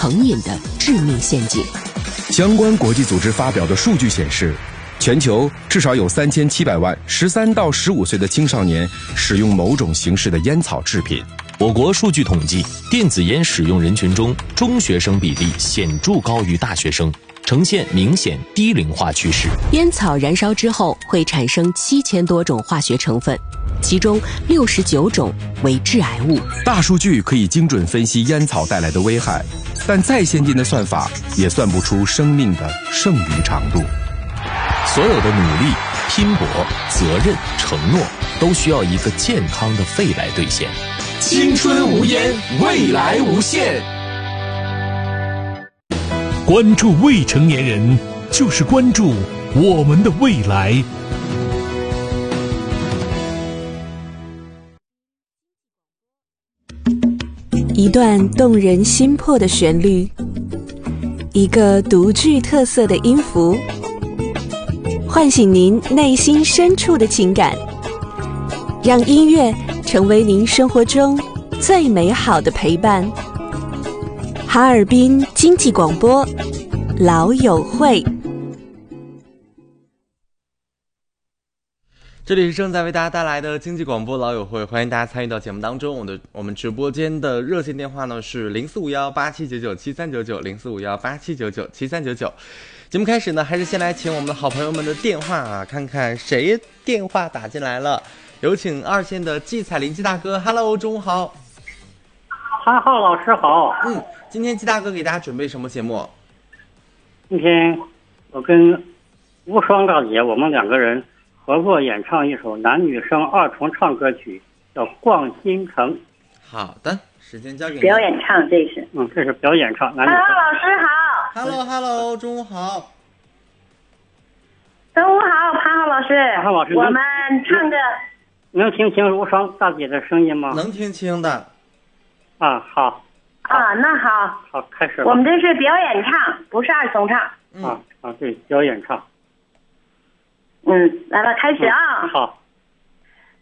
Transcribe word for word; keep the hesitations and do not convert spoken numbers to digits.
成瘾的致命陷阱。 相关国际组织发表的数据显示，全球至少有三千七百万十三到十五岁的青少年使用某种形式的烟草制品。 我国数据统计，电子烟使用人群中，中学生比例显著高于大学生，呈现明显低龄化趋势。 烟草燃烧之后会产生七千多种化学成分，其中六十九种为致癌物。 大数据可以精准分析烟草带来的危害，但再先进的算法也算不出生命的剩余长度。 所有的努力、拼搏、责任、承诺，都需要一个健康的肺来兑现。 青春无烟，未来无限。 关注未成年人，就是关注我们的未来。 一段动人心魄的旋律，一个独具特色的音符，唤醒您内心深处的情感，让音乐成为您生活中最美好的陪伴。哈尔滨经济广播，老友会。 这里是正在为大家带来的经济广播老友会，欢迎大家参与到节目当中。我的我们直播间的热线电话呢是零四五幺八七九九七三九九零四五幺八七九九七三九九。节目开始呢，还是先来请我们的好朋友们的电话啊，看看谁电话打进来了。有请二线的季彩林季大哥 ，Hello， 中午好。 韩浩老师好。 嗯，今天季大哥给大家准备什么节目？ 今天我跟无双大姐，我们两个人合作演唱一首男女生二重唱歌曲，叫《逛新城》。 好的，时间交给你。 表演唱，这是。 嗯，这是表演唱。男女生。 Hello， 老师好。 Hello Hello， 中午好。 中午好，潘浩老师。 潘浩老师， 我们唱个。 能听清无双大姐的声音吗？ 能听清的。 啊，好。 啊，那好。 好，开始了。 我们这是表演唱，不是二重唱。 啊啊，对，表演唱。 嗯，来了，开始啊。 嗯、好。